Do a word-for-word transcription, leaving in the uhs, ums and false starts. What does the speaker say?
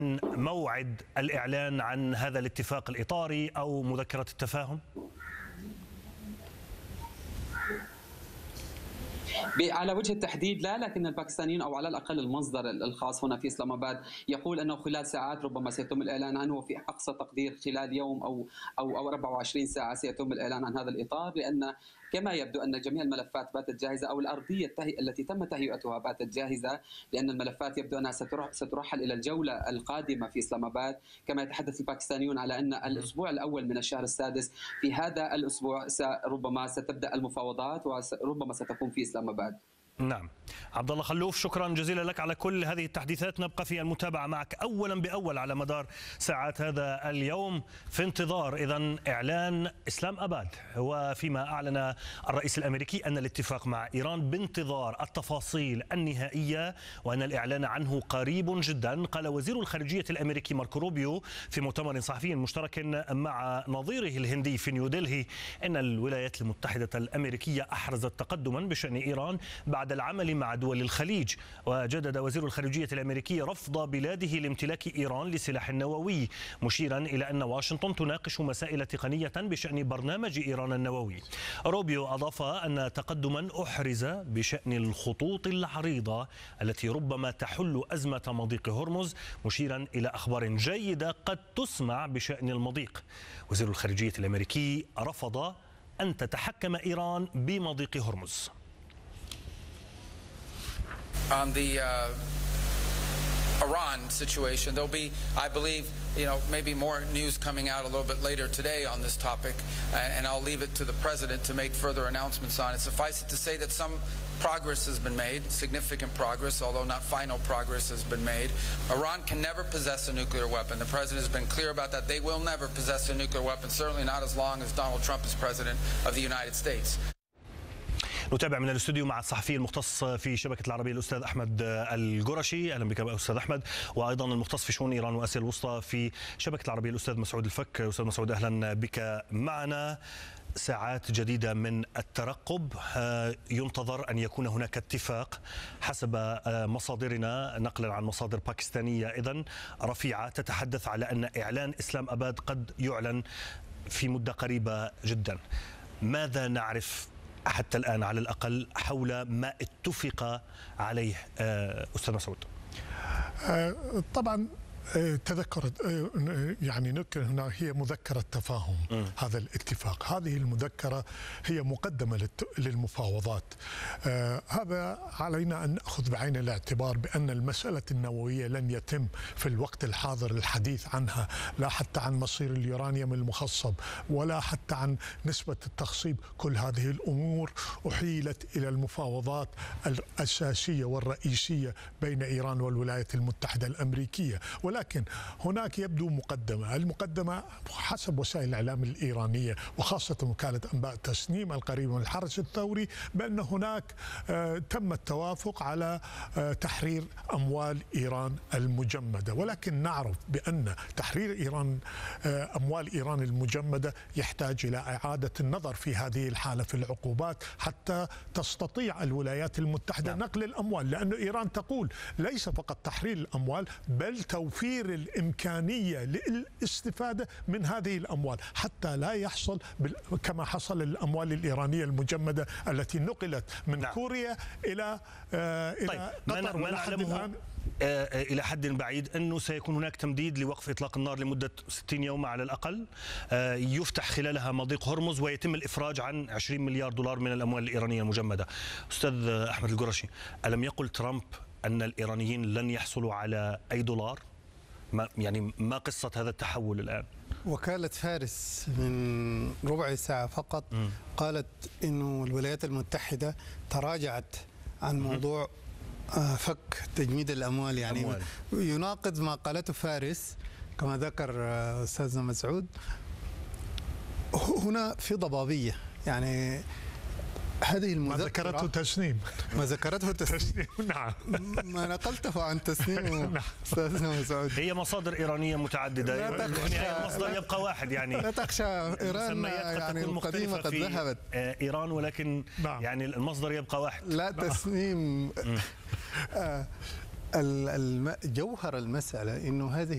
موعد الإعلان عن هذا الاتفاق الإطاري أو مذكرة التفاهم؟ على وجه التحديد لا، لكن الباكستانيين او على الاقل المصدر الخاص هنا في اسلام اباد يقول انه خلال ساعات ربما سيتم الاعلان عنه، وفي اقصى تقدير خلال يوم او او او أربعة وعشرين ساعه سيتم الاعلان عن هذا الاطار، لان كما يبدو ان جميع الملفات باتت جاهزه او الارضيه التهي... التي تم تهيئتها باتت جاهزه، لان الملفات يبدو انها سترحل الى الجوله القادمه في اسلام اباد. كما يتحدث الباكستانيون على ان الاسبوع الاول من الشهر السادس في هذا الاسبوع ربما ستبدا المفاوضات وربما ستكون في اسلام اباد. نعم. عبد الله خلوف، شكرا جزيلا لك على كل هذه التحديثات. نبقى في المتابعة معك أولا بأول على مدار ساعات هذا اليوم في انتظار إذن إعلان إسلام أباد. وفيما أعلن الرئيس الأمريكي أن الاتفاق مع إيران بانتظار التفاصيل النهائية وأن الإعلان عنه قريب جدا. قال وزير الخارجية الأمريكي ماركو روبيو في مؤتمر صحفي مشترك مع نظيره الهندي في نيودلهي أن الولايات المتحدة الأمريكية أحرزت تقدما بشأن إيران بعد العمل مع دول الخليج. وجدد وزير الخارجية الأمريكي رفض بلاده لامتلاك إيران لسلاح نووي، مشيرا إلى أن واشنطن تناقش مسائل تقنية بشأن برنامج إيران النووي. روبيو أضاف أن تقدما أحرز بشأن الخطوط العريضة التي ربما تحل أزمة مضيق هرمز، مشيرا إلى أخبار جيدة قد تسمع بشأن المضيق. وزير الخارجية الأمريكي رفض أن تتحكم إيران بمضيق هرمز. On the uh, Iran situation, there'll be, I believe, you know, maybe more news coming out a little bit later today on this topic, and I'll leave it to the president to make further announcements on it. Suffice it to say that some progress has been made, significant progress, although not final progress has been made. Iran can never possess a nuclear weapon. The president has been clear about that. They will never possess a nuclear weapon, certainly not as long as Donald Trump is president of the United States. نتابع من الاستوديو مع الصحفي المختص في شبكة العربية الأستاذ أحمد القرشي. أهلا بك أستاذ أحمد. وأيضا المختص في شؤون إيران وآسيا الوسطى في شبكة العربية الأستاذ مسعود الفك. أستاذ مسعود أهلا بك معنا. ساعات جديدة من الترقب، ينتظر أن يكون هناك اتفاق حسب مصادرنا نقلا عن مصادر باكستانية إذن رفيعة تتحدث على أن إعلان إسلام أباد قد يعلن في مدة قريبة جدا. ماذا نعرف حتى الآن على الأقل حول ما اتفق عليه أستاذ مسعود؟ طبعا تذكرت يعني نذكر هنا هي مذكرة تفاهم. م. هذا الاتفاق، هذه المذكرة هي مقدمة للمفاوضات. آه هذا علينا أن نأخذ بعين الاعتبار بأن المسألة النووية لن يتم في الوقت الحاضر الحديث عنها، لا حتى عن مصير اليورانيوم المخصب ولا حتى عن نسبة التخصيب. كل هذه الأمور أحيلت إلى المفاوضات الأساسية والرئيسية بين إيران والولايات المتحدة الأمريكية. ولكن هناك يبدو مقدمة، المقدمة حسب وسائل الإعلام الإيرانية وخاصة وكالة أنباء تسنيم القريبة من الحرس الثوري بأن هناك تم التوافق على تحرير أموال إيران المجمدة. ولكن نعرف بأن تحرير إيران أموال إيران المجمدة يحتاج إلى إعادة النظر في هذه الحالة في العقوبات حتى تستطيع الولايات المتحدة نقل الأموال، لأن إيران تقول ليس فقط تحرير الأموال بل توفير الإمكانية للاستفادة من هذه الأموال حتى لا يحصل كما حصل الأموال الإيرانية المجمدة التي نقلت من نعم. كوريا إلى آه إلى طيب. قطر. ما نعلمه إلى حد بعيد أنه سيكون هناك تمديد لوقف إطلاق النار لمدة ستين يوما على الأقل، يفتح خلالها مضيق هرمز ويتم الإفراج عن عشرين مليار دولار من الأموال الإيرانية المجمدة. أستاذ أحمد القرشي، ألم يقل ترامب أن الإيرانيين لن يحصلوا على أي دولار؟ ما يعني ما قصة هذا التحول الآن؟ وكالة فارس من ربع ساعة فقط م. قالت إنه الولايات المتحدة تراجعت عن موضوع فك تجميد الأموال، يعني أموال. يناقض ما قالته فارس كما ذكر أستاذنا مسعود. هنا في ضبابية، يعني هذه المذكرة ما ذكرته تسنيم ما ذكرته تسنيم نعم ما نقلته عن تسنيم أستاذنا مسعود. هي مصادر إيرانية متعددة، يعني المصدر يبقى واحد. يعني لا تخشى، إيران يعني القديمة قد ذهبت إيران، ولكن نعم. يعني المصدر يبقى واحد. لا تسنيم. جوهر المسألة إنه هذه